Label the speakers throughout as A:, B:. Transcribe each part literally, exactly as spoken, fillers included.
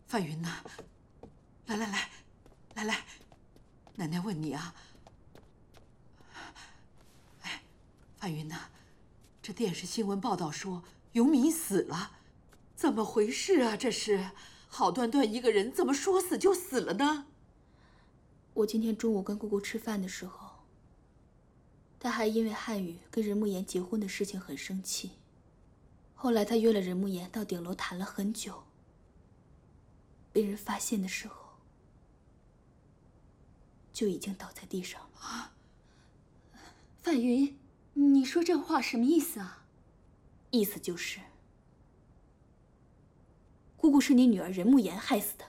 A: 范云呐，来来来，来来，奶奶问你啊。哎，范云呐，这电视新闻报道说尤敏死了，怎么回事啊？这是好端端一个人，怎么说死就死了呢？
B: 我今天中午跟姑姑吃饭的时候，她还因为汉语跟任慕言结婚的事情很生气。后来她约了任慕言到顶楼谈了很久。 被人发现的时候，就已经倒在地上了。啊，
C: 范云，你说这话什么意思啊？
B: 意思就是，姑姑是你女儿任慕言害死的。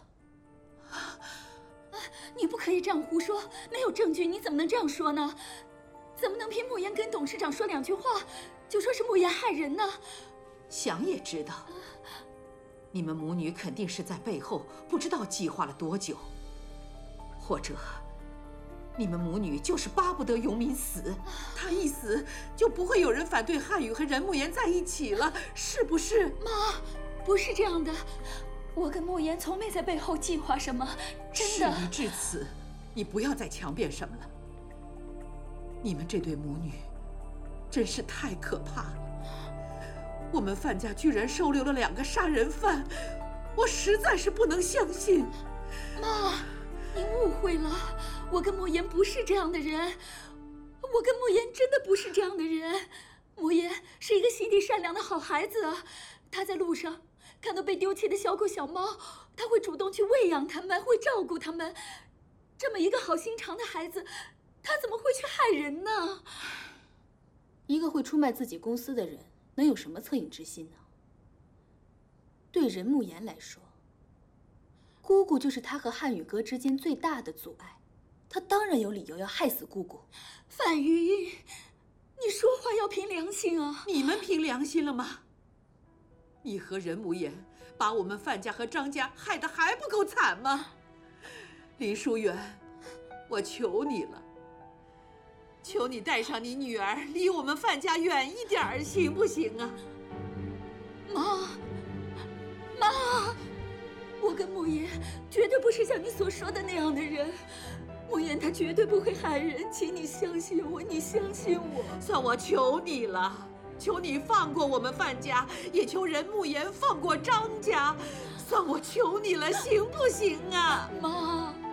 C: 你不可以这样胡说，没有证据，你怎么能这样说呢？怎么能凭慕言跟董事长说两句话，就说是慕言害人呢？
A: 想也知道。 你们母女肯定是在背后不知道计划了多久，或者你们母女就是巴不得尤敏死，她一死就不会有人反对汉语和任慕言在一起了，是不是？
C: 妈，不是这样的，我跟慕言从没在背后计划什么，真的。
A: 事已至此，你不要再强辩什么了。你们这对母女真是太可怕了。 我们范家居然收留了两个杀人犯，我实在是不能相信。
C: 妈，你误会了，我跟慕言不是这样的人，我跟慕言真的不是这样的人。慕言是一个心地善良的好孩子啊，他在路上看到被丢弃的小狗小猫，他会主动去喂养它们，会照顾它们。这么一个好心肠的孩子，他怎么会去害人呢？
B: 一个会出卖自己公司的人。 能有什么恻隐之心呢？对任慕言来说，姑姑就是他和汉语阁之间最大的阻碍，他当然有理由要害死姑姑。
C: 范云，你说话要凭良心啊！
A: 你们凭良心了吗？你和任慕言把我们范家和张家害得还不够惨吗？林淑媛，我求你了。 求你带上你女儿，离我们范家远一点儿，行不行啊？
C: 妈，妈，我跟慕言绝对不是像你所说的那样的人，慕言他绝对不会害人，请你相信我，你相信我。
A: 算我求你了，求你放过我们范家，也求任慕言放过张家，算我求你了，行不行啊？
C: 妈。